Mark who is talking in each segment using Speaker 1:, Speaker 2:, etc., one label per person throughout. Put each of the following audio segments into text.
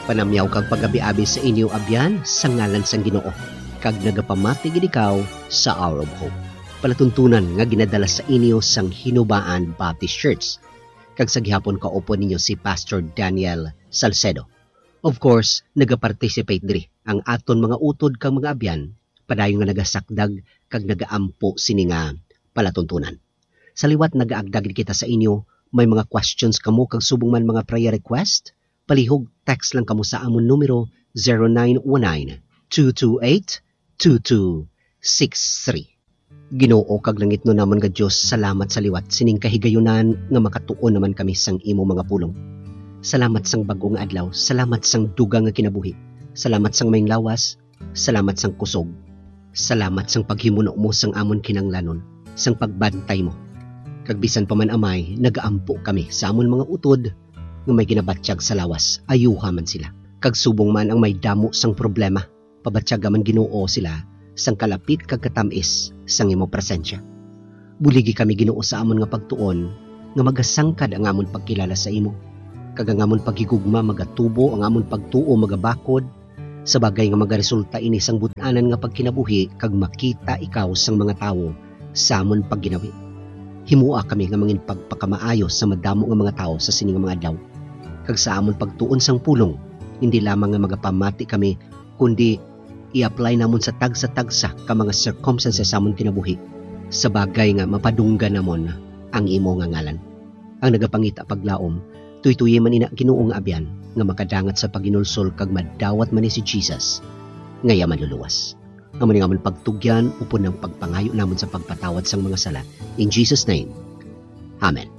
Speaker 1: Panamyaw kag pagabi-abi sa inyo abyan sa ngalan sang Ginoo. Kag nagapamati gid ikaw sa Hour of Hope. Palatuntunan nga ginadala sa inyo sang Hinubaan Baptist Church. Kag sa gihapon kaupo ninyo si Pastor Daniel Salcedo. Of course, nagaparticipate diri ang aton mga utod kag mga abyan padayon nga nagasakdag kag nagaampo sini nga palatuntunan. Sa liwat nagaagdag kita sa inyo, may mga questions kamo kag subong man mga prayer request, palihog text lang kamo sa amon numero 0919-228-2263. Ginoo kag langit no namon nga Dios, salamat sa liwat sining kahigayunan nga makatuon naman kami sang imo mga pulong. Salamat sang bag-o nga adlaw, salamat sang dugang nga kinabuhi, salamat sang maing lawas, salamat sang kusog, salamat sang paghimuno mo sang amon kinanglanon, sang pagbantay mo. Kag bisan pa man amay, nagaampo kami sa amon mga utod nga may ginabatsyag sa lawas, ayuha man sila. Kag subong man ang may damo sang problema, pabatsyag man Ginoo sila sang kalapit kag katamis sang imo presensya. Buligi kami Ginoo sa amon nga pagtuon nga magasangkad ang amon pagkilala sa imo. Kag ang amon paghigugma magatubo, ang amon pagtuo magabakod, sa bagay nga magaresulta ini sang bud-anan nga pagkinabuhi kag makita ikaw sang mga tawo sa amon pagginawi. Himua kami nga mangin pagpakamaayo sa madamo nga mga tao sa sining nga mga adlaw. Kag sa amon pagtuon sang pulong, hindi lamang nga magapamati kami, kundi i-apply namon sa tagsa-tagsa ka mga circumstances sa amon kinabuhi, sa bagay nga mapadunggan namon ang imo nga ngalan. Ang nagapangita paglaom, tuy-tuyi man ina Ginoo nga abyan, nga makadangat sa paginulsol kag madawat man ni si Jesus, nga yaman luluwas. Amo ni nga man pagtugyan upon ng pagpangayo namon sa pagpatawad sang mga sala. In Jesus' name, Amen.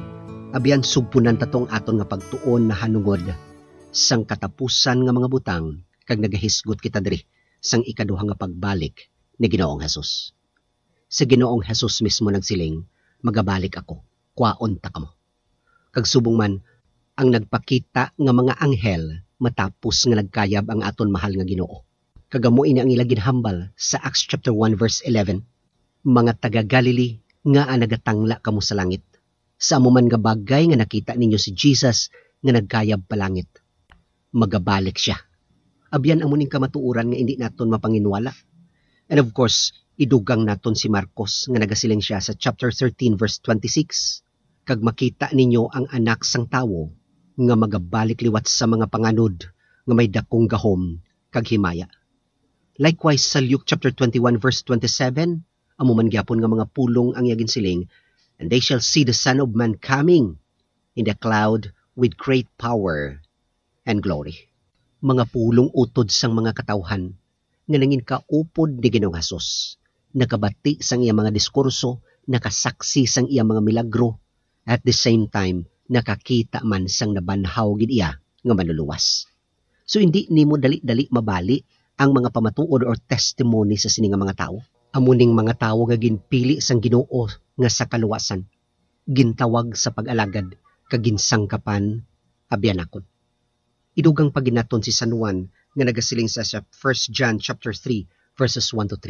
Speaker 1: Abyan subpunan tatong aton nga pagtuon na hanungod sang katapusan nga mga butang kag nagahisgot kita diri sang ikaduha nga pagbalik ni Ginoong Hesus. Sa Ginoong Hesus mismo nagsiling, magabalik ako, kwaon ta kamo. Kag subong man ang nagpakita nga mga anghel matapos nga nagkayab ang aton mahal nga Ginoo. Kagamo ini ang ilagin hambal sa Acts chapter 1 verse 11. Mga taga Galilee nga nagatangla kamo sa langit. Sa amo man nga bagay nga nakita ninyo si Jesus nga nagkayab pa langit. Magabalik siya. Abyan amo ning kamatuoran nga hindi naton mapanginwala. And of course, idugang naton si Marcos nga nagasiling siya sa chapter 13 verse 26. Kag makita ninyo ang anak sang tawo nga magabalik liwat sa mga panganod nga may dakong gahom kag himaya. Likewise sa Luke chapter 21 verse 27, amo man gyapon nga mga pulong ang yagin siling, and they shall see the Son of Man coming in the cloud with great power and glory. Mga pulong utod sang mga katawhan nga nangin kaupod ni Ginoong Hesus, nakabati sang iya mga diskurso, nakasaksi sang iya mga milagro, at the same time nakakita man sang nabanhaw gid iya nga manluluwas. So hindi nimo dali-dali mabali ang mga pamatuod or testimony sa sining nga mga tao. Amuning mga tao nga ginpili sang Ginoo nga sa kaluwasan, gintawag sa pag-alagad kag ginsangkapan abyanakon. Idugang paginaton si San Juan nga nagasiling sa 1 John chapter 3 verses 1 to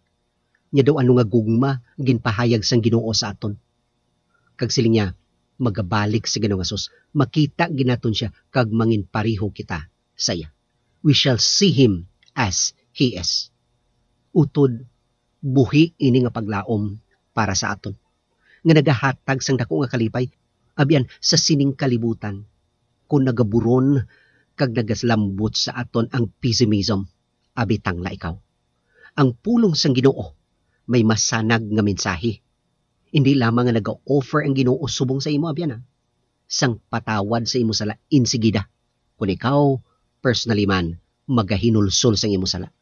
Speaker 1: 3. Nya daw ano nga gugma ginpahayag sang Ginoo sa aton. Kag siling niya, magabalik sa Ginoong Hesus, makita ginaton siya kag mangin pariho kita sa iya. We shall see him as he is. Utod, buhi ini nga paglaom para sa aton. Nga nagahatag sang dako nga kalipay, abyan sa sining kalibutan, kung nagaburon kag nagaslambot sa aton ang pessimism, abitang la ikaw. Ang pulong sang Ginoo may masanag nga mensahe. Hindi lamang nga nag-offer ang Ginoo subong sa imo abyan, sang patawad sa imo sala insigida. Kung ikaw personally man magahinulsol sang imo sala,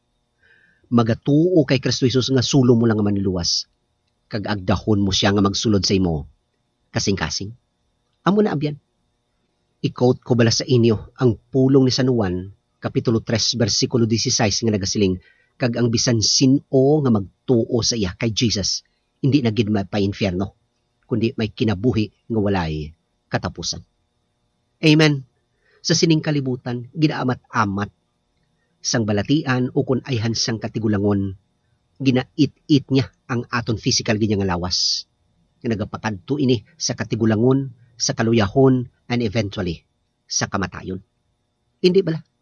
Speaker 1: magatuo kay Kristo Jesus nga sulo mo lang nga maniluwas, kag agdahon mo siya nga magsulod sa imo kasing-kasing. Amo na abyan. I-quote ko bala sa inyo ang pulong ni San Juan kapitulo 3 bersikulo 16 nga nagasiling, kag ang bisan sin-o nga magtuo sa iya kay Jesus hindi na gid pa-infierno, kundi may kinabuhi nga walay katapusan. Amen. Sa sining kalibutan ginaamat-amat sang balatian o kun ayhan sang katigulangon, ginait-it niya ang aton physical ginya nga lawas. Nga nagapakadto ini sa katigulangon, sa kaluyahon, and eventually sa kamatayon. Hindi bala?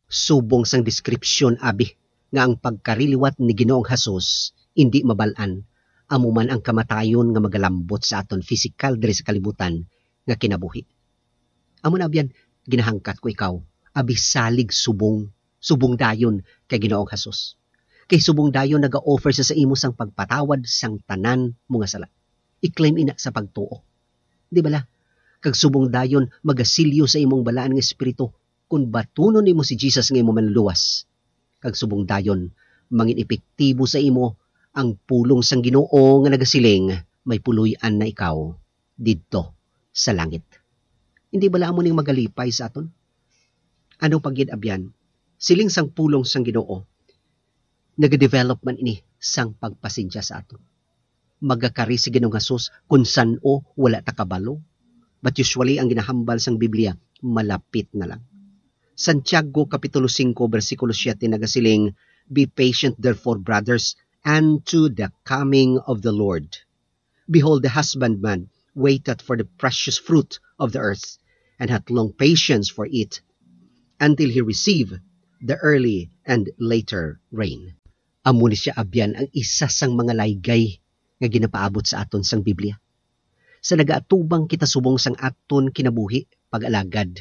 Speaker 1: Subong sang deskripsyon abi nga ang pagkariliwat ni Ginoong Hesus hindi mabalaan. Amo man ang kamatayon nga magalambot sa aton physical diri sa kalibutan nga kinabuhi. Amo na abyan, ginahangkat ko ikaw, abi salig subong dayon kay Ginoong Hesus. Kay subong dayon naga-offer sa imo sang pagpatawad sang tanan mo nga sala. I-claim ina sa pagtuo. Di bala? Kag subong dayon magasilyo sa imong balaan nga espiritu kung batunon nimo si Jesus nga imo manluwas. Kag subong dayon mangin epektibo sa imo ang pulong sang Ginoo nga nagasiling may puloy-an na ikaw didto sa langit. Hindi bala amo ning magalipay sa aton? Ano pagyud abyan? Siling sang pulong sang Ginoo nagadevelop man ini sang pagpasensya sa aton. Magakari si Ginoong Hesus kung san-o wala ta kabalo. But usually ang ginahambal sang Biblia malapit na lang. Santiago Kapitulo 5 versikulo 7 nagasiling, "Be patient therefore, brothers, unto the coming of the Lord. Behold, the husbandman waiteth for the precious fruit of the earth, and hath long patience for it, until he receive the early and later rain." Amo ni siya abyan ang isa sang mga laygay nga ginapaabot sa aton sang Biblia. Sa nagaatubang kita subong sang aton kinabuhi pag-alagad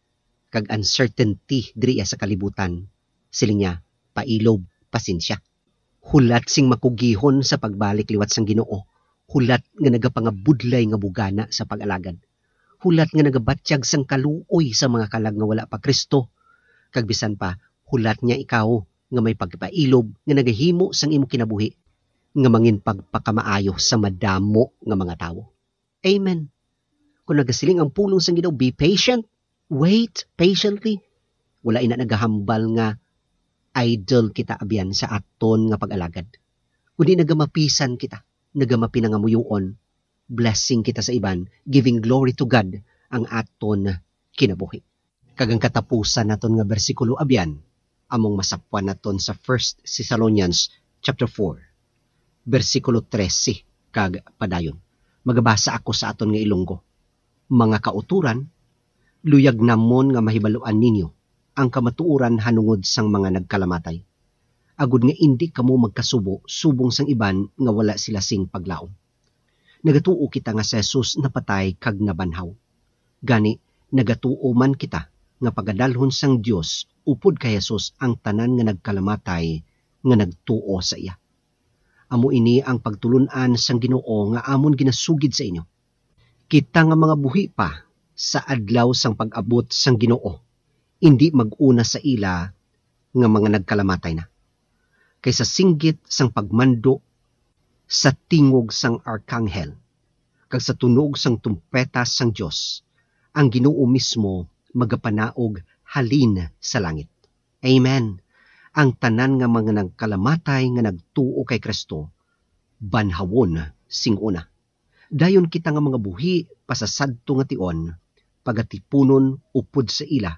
Speaker 1: kag uncertainty diri sa kalibutan, siling niya pailob pasensya. Hulat sing makugihon sa pagbalik liwat sang Ginoo. Hulat nga nagapangabudlay nga bugana sa pag-alagad. Hulat nga nagabatsyag sang kaluoy sa mga kalag nga wala pa Kristo. Kag bisan pa hulat niya ikaw nga may pagpailob nga nagahimo sang imo kinabuhi nga mangin pagpakamaayo sa madamo nga mga tawo. Amen. Kung nagasiling ang pulong sang Ginoo, be patient, wait patiently. Wala ina nagahambal nga idol kita abyan sa aton nga pag-alagad. Kundi nagamapisan kita, nagamapinangamuyuon, blessing kita sa iban, giving glory to God ang aton kinabuhi. Kagang katapusan naton nga bersikulo abyan, among masapwan naton sa 1 Thessalonians chapter 4, versikulo 13 kag padayon. Magabasa ako sa aton nga Ilonggo. Mga kauturan, luyag namon nga mahibaluan ninyo ang kamatuoran hanungod sang mga nagkalamatay. Agud nga indi kamo magkasubo subong sang iban nga wala sila sing paglaom. Nagatuo kita nga si Jesus napatay kag nabanhaw. Gani nagatuo man kita nga pagadalhon sang Dios upod kay Jesus ang tanan nga nagkalamatay nga nagtuo sa iya. Amo ini ang pagtulunan sang Ginoo nga amon ginasugid sa inyo. Kita nga mga buhi pa sa adlaw sang pag-abot sang Ginoo, indi mag-una sa ila nga mga nagkalamatay na. Kaysa singgit sang pagmando sa tingog sang arkanghel kag sa tunog sang tumpeta sang Dios, ang Ginoo mismo magapanaog halin sa langit. Amen. Ang tanan nga mga nagkalamatay nga nagtuo kay Kristo, banhawon sing una. Dayon kita nga mga buhi pasasadto nga tion, pagatipunon upod sa ila,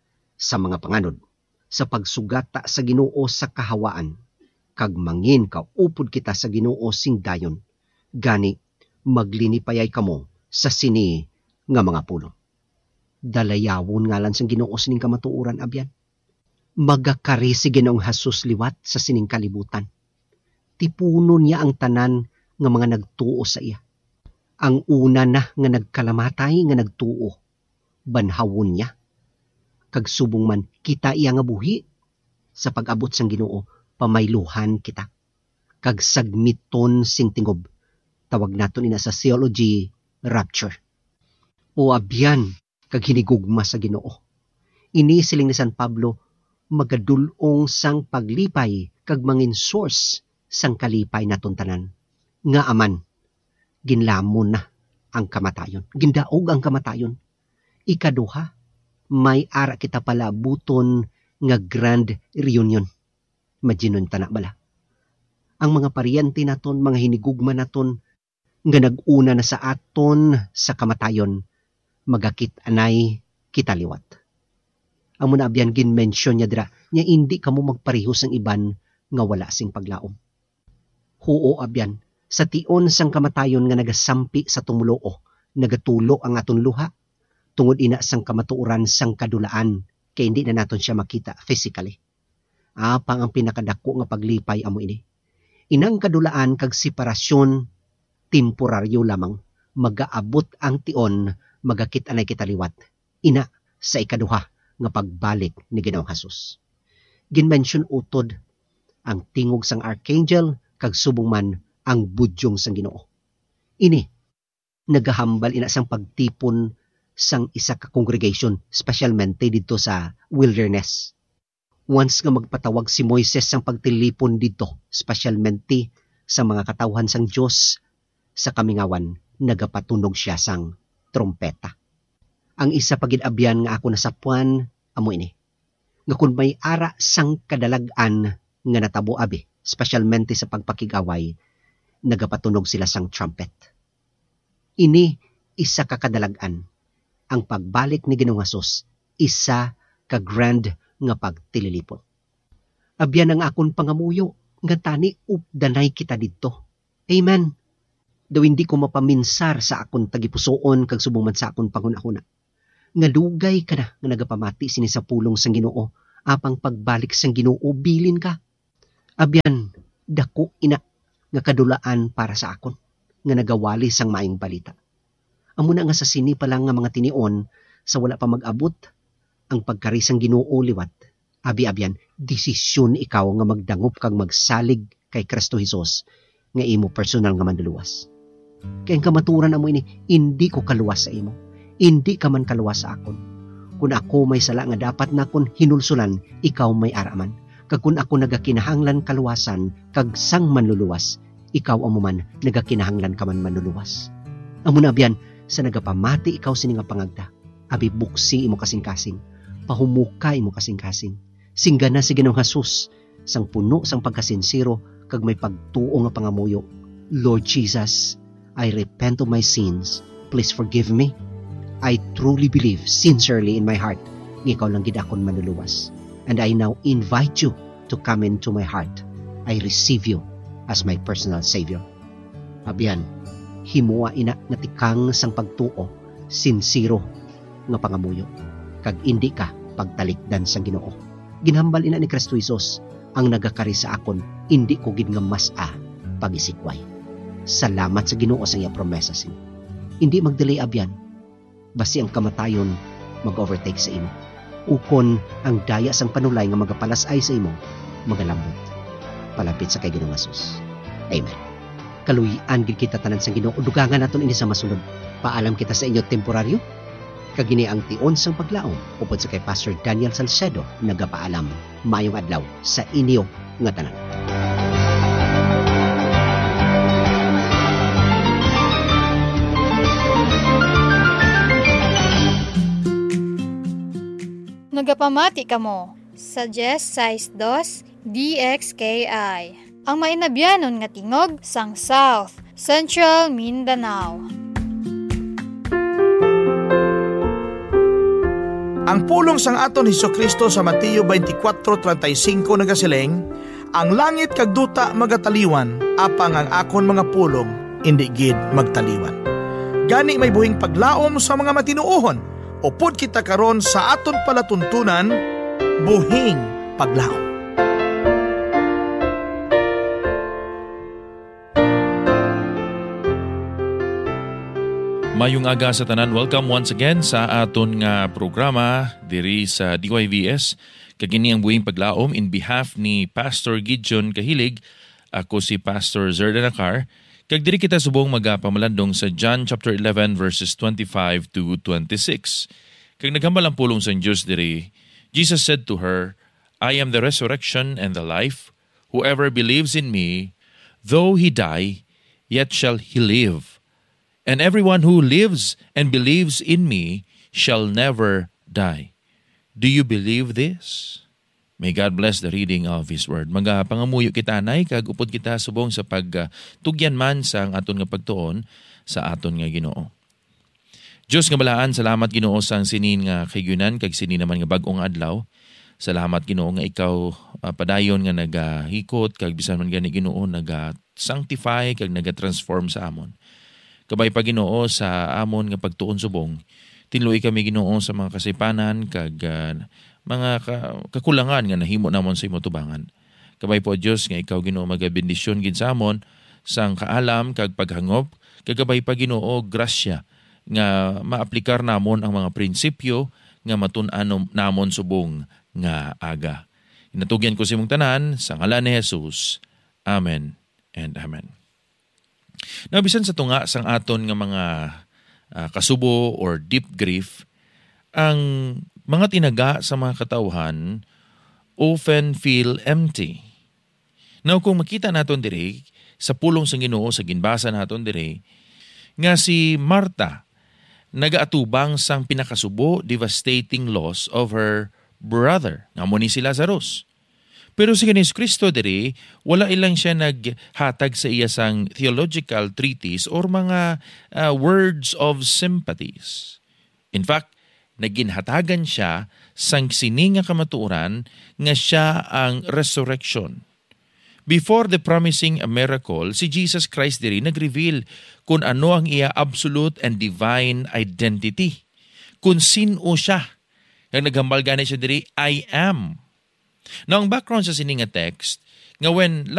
Speaker 1: sa mga panganod, sa pagsugata sa Ginoo sa kahawaan, kag mangin ka upod kita sa Ginoo sing dayon, gani maglinipayay kamo sa sini nga mga pulo. Dalayawon ngalan sang Ginoo sining kamatuoran abyan. Magakari si Ginoong Hesus liwat sa sining kalibutan. Tipunon niya ang tanan nga mga nagtuo sa iya. Ang una na nga nagkalamatay nga nagtuo, banhawon niya. Kag subong man kita iya nga buhi, sa pag-abot sang Ginoo, pamayluhan kita. Kag sagmiton sing tingob, tawag naton ina sa theology, rapture. O abyan, kag hinigugma sa Ginoo. Ini siling ni San Pablo, magadulong sang paglipay kag mangin source sang kalipay naton tanan. Nga aman, ginlamon na ang kamatayon. Gindaog ang kamatayon. Ikaduha, may ara kita pala buton nga grand reunion. Majinon tanak bala. Ang mga paryente naton, mga hinigugma naton, nga nag-una na sa aton sa kamatayon, magakit anay kita liwat. Ang muna abyan gin-mention niya dira, niya hindi kamo magpareho sang iban nga wala sing paglaom. Huo abyan, sa tion sang kamatayon nga nagasampi sa tumuloo, nagatulo ang aton luha, tungod ina sang kamatuoran sang kadulaan, kay hindi na naton siya makita physically. Apang ang pinakadako nga paglipay amo ini. Inang kadulaan kag separasyon temporaryo lamang. Magaabot ang tion, magakit-anay kita liwat. Ina sa ikaduha nga pagbalik ni Ginoong Hesus. Ginmention utod ang tingog sang archangel kag subong man ang budyong sang Ginoo. Ini nagahambal ina sang pagtipon sang isa ka congregation, specialmente dito sa wilderness. Once nga magpatawag si Moises sang pagtilipon dito, specialmente sa mga katawhan sang Dios sa kamingawan, nagapatunog siya sang trompeta. Ang isa pagid abyan nga ako nasapuan amo ini. Nga kun may ara sang kadalagan nga natabo abi, specialmente sa pagpakigaway, nagapatunog sila sang trumpet. Ini isa ka kadalagan. Ang pagbalik ni Ginoong Hesus, isa ka grand nga pagtililipon. Abyan ang akon pangamuyo, nga tani updanay kita dito. Amen. Daw hindi ko mapaminsar sa akon tagipusoon kag subong man sa akon pangunahuna. Nga dugay ka na nga nagapamati sini sa pulong sang Ginoo, apang pagbalik sang Ginoo bilin ka. Abyan, dako ina nga kadulaan para sa akon, nga nagawali sang maayong balita. Amo na nga sa sini pa lang nga mga tinion sa wala pa mag-abot ang pagkarisang Ginoo liwat. Abi-abyan, desisyon ikaw nga magdangop kag magsalig kay Kristo Hesus nga imo personal nga manluluwas. Kaya ang kamaturan amo ini, hindi ko kaluwas sa imo. Hindi ka man kaluwas sa akon. Kung ako may sala nga dapat na kon hinulsulan, ikaw may araman. Kag kung ako nagakinahanglan kaluwasan kag sang manluluwas, ikaw amo man nagakinahanglan ka man manluluwas. Amo na abyan, sa nagapamati ikaw sini nga pangagda, abi buksi imo kasing-kasing, pahumuka imo kasing-kasing, singgana si Ginoong Hesus, sang puno sang pagkasinsiro, kag may pagtuo nga pangamuyo. Lord Jesus, I repent of my sins, please forgive me. I truly believe sincerely in my heart, nga ikaw lang gid akon manluluwas. And I now invite you to come into my heart. I receive you as my personal Savior. Abyan, himua ina nga tikang sang pagtuo, sinsiro nga pangamuyo, kag indi ka pagtalikdan sang Ginoo. Ginhambal ina ni Kristo Jesus ang nagakari sa akon, indi ko gid nga mas-a pagisikway. Salamat sa Ginoo sa iya promesa sin. Indi magdelay abyan, basi ang kamatayon mag-overtake sa imo. Ukon ang daya sang panulay nga magapalas-ay sa imo, magalambot. Palapit sa kay Ginoong Hesus. Amen. Kaluyan gid kita tanan sang Ginoo, dugangan naton ini sa masunod. Paalam kita sa inyo temporaryo. Kagini ang tion sang paglaom upod sa kay Pastor Daniel Salcedo nagapaalam. Mayong adlaw sa inyo nga tanan.
Speaker 2: Nagapamati kamo sa Jess Size 2 DXKI. Ang mainabyanon nga tingog sang South Central Mindanao.
Speaker 3: Ang pulong sang aton Hesukristo sa Mateo 24:35 nagasileng, ang langit kag duta magataliwan, apang ang akon mga pulong indi gid magtaliwan. Gani may buhing paglaom sa mga matinuohon, upod kita karon sa aton palatuntunan, buhing paglaom.
Speaker 4: Mayong aga sa tanan, welcome once again sa aton nga programa diri sa DYVS. Kagini ang buhing paglaom in behalf ni Pastor Gideon Kahilig. Ako si Pastor Zerda Nakar. Kag diri kita subong magapamalandong sa John chapter 11 verses 25 to 26. Kag naghambal ang pulong sa Diyos diri, Jesus said to her, I am the resurrection and the life. Whoever believes in me, though he die, yet shall he live. And everyone who lives and believes in me shall never die. Do you believe this? May God bless the reading of His Word. Magapangamuyo kita nay, kag upod kita subong sa pagtugyan man sa aton nga pagtuon sa aton nga Ginoo. Diyos nga balaan, salamat Ginoo sang sinin nga kayunan, kag sinin naman nga bag-ong adlaw. Salamat Ginoo nga ikaw padayon nga nagahikot, kag bisan man gani Ginoo naga-sanctify, kag naga-transform sa amon. Kabay pa Ginoo sa amon nga pagtuon subong. Tinluoy kami Ginoo sa mga kasipanan, kag kakulangan nga nahimo namon sa imo tubangan. Kabay po Dios nga ikaw Ginoo magabendisyon gid sa amon sang kaalam kag paghangop, kagabay pa Ginoo grasya nga maaplikar namon ang mga prinsipyo nga matun-an namon subong nga aga. Inatugyan ko si mong tanan sa ngalan ni Jesus. Amen and amen. Nabisan sa tunga sang aton nga mga kasubo or deep grief, ang mga tinaga sa mga katawhan often feel empty. Now kung makita naton diri sa pulong sang Ginoo sa ginbasa naton diri nga si Marta nagaatubang sang pinakasubo, devastating loss of her brother, nga mo ni si Lazarus. Pero si Kristo diri, wala ilang siya naghatag sa iya sang theological treatise or mga words of sympathies. In fact, naginhatagan siya sang sini nga kamatuoran nga siya ang resurrection. Before the promising a miracle, si Jesus Christ diri nag-reveal kung ano ang iya absolute and divine identity. Kung sino siya. Ang naghambal gani siya diri, I am. Now, ang background sa sining nga text, nga when